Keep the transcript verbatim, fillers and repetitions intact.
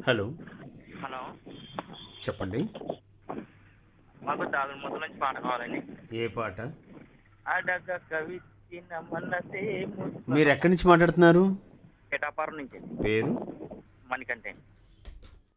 Hello. Hello. చెప్పండి. మాకు దాగుడు మూతల నుంచి పాట కావాలండి. ఏ పాట? అడగ కవిచ్చిన మనసే మీరు మురిపం. ఎక్కడి నుంచి మాట్లాడుతున్నారు? పిఠాపురం నుంచి పేరు? మణికంఠ.